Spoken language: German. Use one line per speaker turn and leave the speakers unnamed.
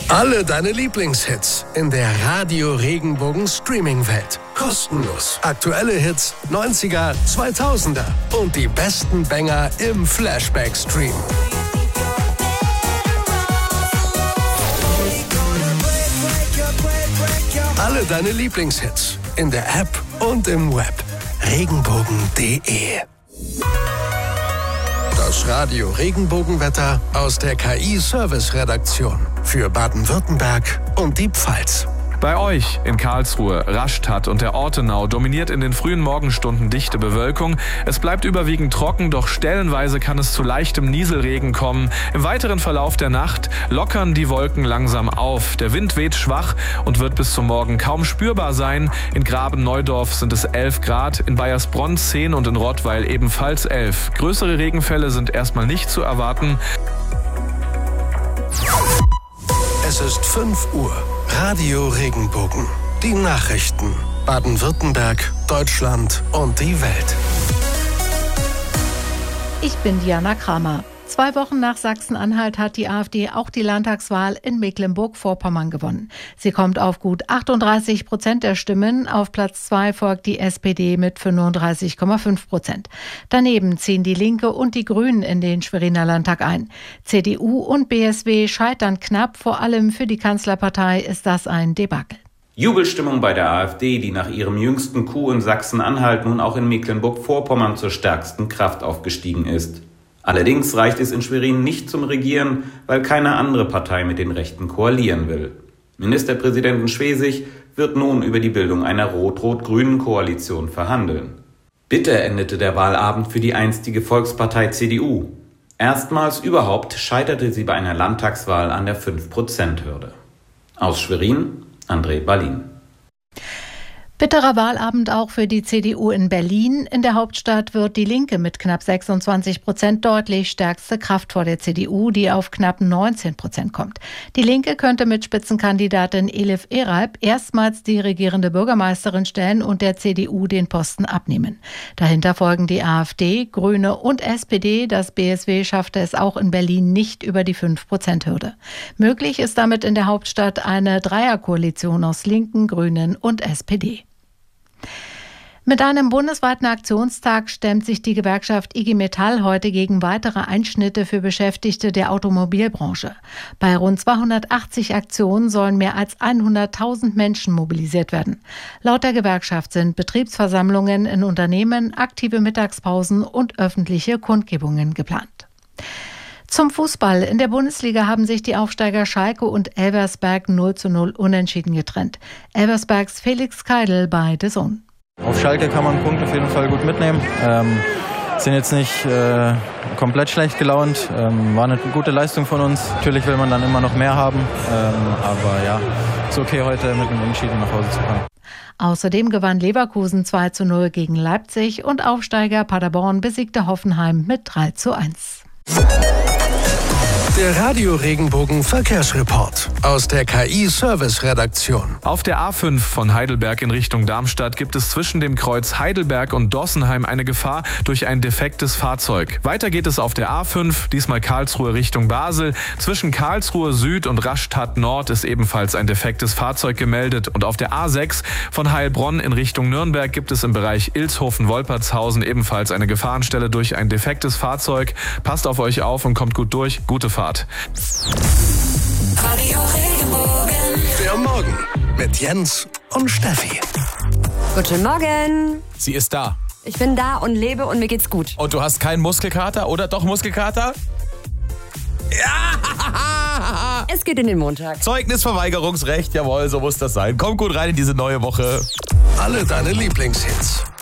Alle deine Lieblingshits in der Radio Regenbogen Streaming-Welt. Kostenlos. Aktuelle Hits, 90er, 2000er und die besten Banger im Flashback-Stream. Alle deine Lieblingshits in der App und im Web. Regenbogen.de. Das Radio Regenbogenwetter aus der KI-Service-Redaktion für Baden-Württemberg und die Pfalz.
Bei euch in Karlsruhe, Rastatt und der Ortenau dominiert in den frühen Morgenstunden dichte Bewölkung. Es bleibt überwiegend trocken, doch stellenweise kann es zu leichtem Nieselregen kommen. Im weiteren Verlauf der Nacht lockern die Wolken langsam auf. Der Wind weht schwach und wird bis zum Morgen kaum spürbar sein. In Graben-Neudorf sind es 11 Grad, in Baiersbronn 10 und in Rottweil ebenfalls 11. Größere Regenfälle sind erstmal nicht zu erwarten.
Es ist 5 Uhr. Radio Regenbogen. Die Nachrichten. Baden-Württemberg, Deutschland und die Welt.
Ich bin Diana Kramer. 2 Wochen nach Sachsen-Anhalt hat die AfD auch die Landtagswahl in Mecklenburg-Vorpommern gewonnen. Sie kommt auf gut 38% der Stimmen. Auf Platz 2 folgt die SPD mit 35,5%. Daneben ziehen die Linke und die Grünen in den Schweriner Landtag ein. CDU und BSW scheitern knapp. Vor allem für die Kanzlerpartei ist das ein Debakel.
Jubelstimmung bei der AfD, die nach ihrem jüngsten Coup in Sachsen-Anhalt nun auch in Mecklenburg-Vorpommern zur stärksten Kraft aufgestiegen ist. Allerdings reicht es in Schwerin nicht zum Regieren, weil keine andere Partei mit den Rechten koalieren will. Ministerpräsidentin Schwesig wird nun über die Bildung einer rot-rot-grünen Koalition verhandeln. Bitter endete der Wahlabend für die einstige Volkspartei CDU. Erstmals überhaupt scheiterte sie bei einer Landtagswahl an der 5%-Hürde. Aus Schwerin, André Ballin.
Bitterer Wahlabend auch für die CDU in Berlin. In der Hauptstadt wird die Linke mit knapp 26% deutlich stärkste Kraft vor der CDU, die auf knapp 19% kommt. Die Linke könnte mit Spitzenkandidatin Elif Eralp erstmals die regierende Bürgermeisterin stellen und der CDU den Posten abnehmen. Dahinter folgen die AfD, Grüne und SPD. Das BSW schaffte es auch in Berlin nicht über die 5%-Hürde. Möglich ist damit in der Hauptstadt eine Dreierkoalition aus Linken, Grünen und SPD. Mit einem bundesweiten Aktionstag stemmt sich die Gewerkschaft IG Metall heute gegen weitere Einschnitte für Beschäftigte der Automobilbranche. Bei rund 280 Aktionen sollen mehr als 100.000 Menschen mobilisiert werden. Laut der Gewerkschaft sind Betriebsversammlungen in Unternehmen, aktive Mittagspausen und öffentliche Kundgebungen geplant. Zum Fußball. In der Bundesliga haben sich die Aufsteiger Schalke und Elversberg 0:0 unentschieden getrennt. Elversbergs Felix Keidel bei DAZN.
Auf Schalke kann man einen Punkt auf jeden Fall gut mitnehmen. Sind jetzt nicht komplett schlecht gelaunt. War eine gute Leistung von uns. Natürlich will man dann immer noch mehr haben. Aber ja, ist okay, heute mit einem Unentschieden nach Hause zu kommen.
Außerdem gewann Leverkusen 2:0 gegen Leipzig und Aufsteiger Paderborn besiegte Hoffenheim mit 3:1.
Der Radio Regenbogen Verkehrsreport aus der KI-Service-Redaktion.
Auf der A5 von Heidelberg in Richtung Darmstadt gibt es zwischen dem Kreuz Heidelberg und Dossenheim eine Gefahr durch ein defektes Fahrzeug. Weiter geht es auf der A5, diesmal Karlsruhe Richtung Basel. Zwischen Karlsruhe Süd und Rastatt Nord ist ebenfalls ein defektes Fahrzeug gemeldet. Und auf der A6 von Heilbronn in Richtung Nürnberg gibt es im Bereich Ilshofen-Wolpertshausen ebenfalls eine Gefahrenstelle durch ein defektes Fahrzeug. Passt auf euch auf und kommt gut durch. Gute Fahrt.
Radio Regenbogen. Der Morgen mit Jens und Steffi.
Guten Morgen.
Sie ist da.
Ich bin da und lebe und mir geht's gut.
Und du hast keinen Muskelkater oder doch Muskelkater? Ja!
Es geht in den Montag.
Zeugnisverweigerungsrecht, jawohl, so muss das sein. Komm gut rein in diese neue Woche.
Alle deine Lieblingshits.